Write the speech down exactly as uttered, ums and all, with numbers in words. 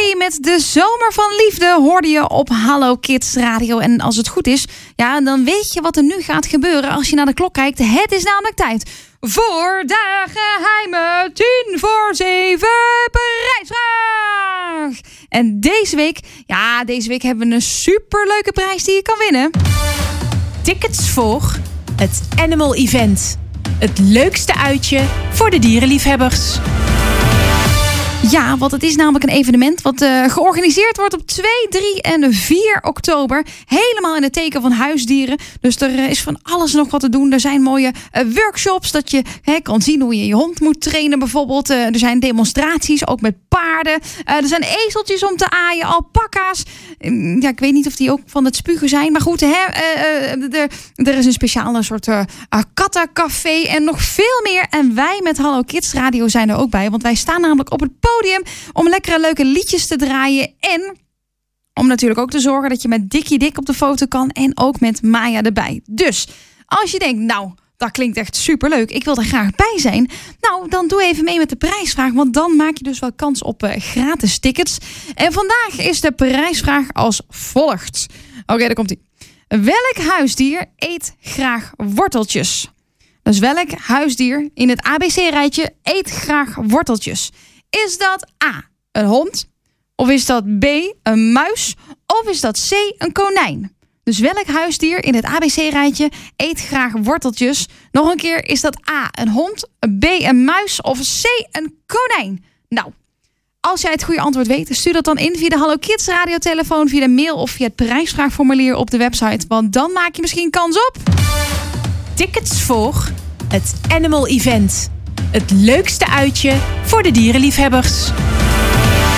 met de Zomer van Liefde hoorde je op Hallo Kids Radio. En als het goed is, ja, dan weet je wat er nu gaat gebeuren als je naar de klok kijkt. Het is namelijk tijd voor de geheime tien voor zeven prijsvraag. En deze week, ja, deze week hebben we een superleuke prijs die je kan winnen. Tickets voor het Animal Event. Het leukste uitje voor de dierenliefhebbers. Ja, want het is namelijk een evenement wat uh, georganiseerd wordt op twee, drie en vier oktober. Helemaal in het teken van huisdieren. Dus er uh, is van alles nog wat te doen. Er zijn mooie uh, workshops dat je hè, kan zien hoe je je hond moet trainen bijvoorbeeld. Uh, er zijn demonstraties, ook met paarden. Uh, er zijn ezeltjes om te aaien, alpaca's. Uh, ja, ik weet niet of die ook van het spugen zijn. Maar goed, hè, uh, uh, er, er is een speciale soort uh, uh, kattencafé en nog veel meer. En wij met Hallo Kids Radio zijn er ook bij. Want wij staan namelijk op het podium om lekkere leuke liedjes te draaien. En om natuurlijk ook te zorgen dat je met Dikkie Dik op de foto kan. En ook met Maya erbij. Dus als je denkt, nou, dat klinkt echt superleuk. Ik wil er graag bij zijn. Nou, dan doe even mee met de prijsvraag. Want dan maak je dus wel kans op uh, gratis tickets. En vandaag is de prijsvraag als volgt. Oké, okay, daar komt ie. Welk huisdier eet graag worteltjes? Dus welk huisdier in het A B C-rijtje eet graag worteltjes? Is dat A, een hond? Of is dat B, een muis? Of is dat C, een konijn? Dus welk huisdier in het A B C-rijtje eet graag worteltjes? Nog een keer, is dat A, een hond? B, een muis? Of C, een konijn? Nou, als jij het goede antwoord weet, stuur dat dan in via de Hallo Kids radiotelefoon, via de mail of via het prijsvraagformulier op de website. Want dan maak je misschien kans op tickets voor het Animal Event. Het leukste uitje voor de dierenliefhebbers.